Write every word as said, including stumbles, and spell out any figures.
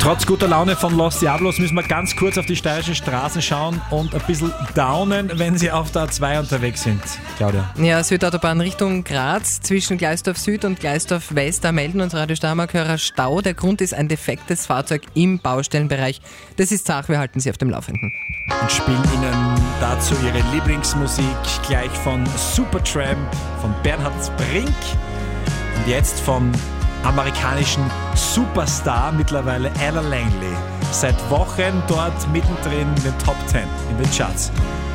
Trotz guter Laune von Los Diablos müssen wir ganz kurz auf die steirischen Straßen schauen und ein bisschen downen, wenn sie auf der A zwei unterwegs sind. Claudia. Ja, Südautobahn Richtung Graz zwischen Gleisdorf Süd und Gleisdorf West. Da melden uns Radio Steiermark-Hörer Stau. Der Grund ist ein defektes Fahrzeug im Baustellenbereich. Das ist Sache, wir halten Sie auf dem Laufenden. Und spielen Ihnen dazu Ihre Lieblingsmusik gleich von Supertramp, von Bernhard Brink und jetzt vom amerikanischen Superstar mittlerweile Alan Langley. Seit Wochen dort mittendrin in den Top Ten in den Charts.